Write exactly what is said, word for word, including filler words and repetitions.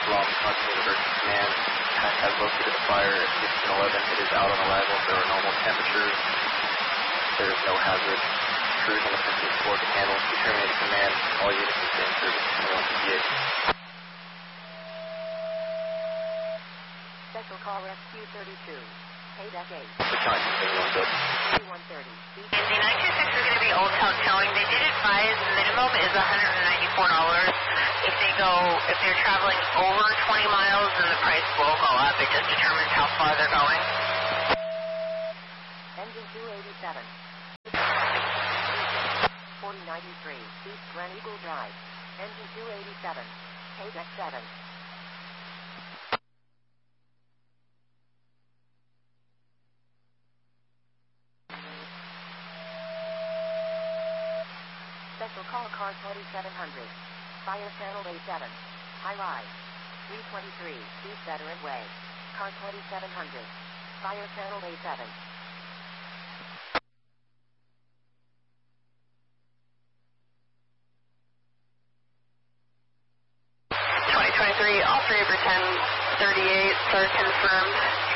Long Front University Command has located the fire at sixteen eleven. It is out on arrival. There are normal temperatures. There is no hazard. Crews on the fifteenth floor can handle. We terminate command. All units in stay in service. twenty-one fifty-eight. Special call Rescue thirty-two. Payback eight. The time is thirty-one good. thirty-one thirty. The nine two six is going to be Old Town Towing. They did advise the minimum is one hundred ninety-four dollars. If they go, if they're traveling over twenty miles, then the price will go up. It just determines how far they're going. Engine two eighty-seven. forty ninety-three. East Grand Eagle Drive. Engine two eighty-seven. Payback seven. Special call car twenty-seven hundred. Fire channel A seven. High rise. three twenty-three. East Veteran Way. Car twenty-seven hundred. Fire channel A seven. twenty twenty-three, all three over ten thirty-eight, sir, confirmed.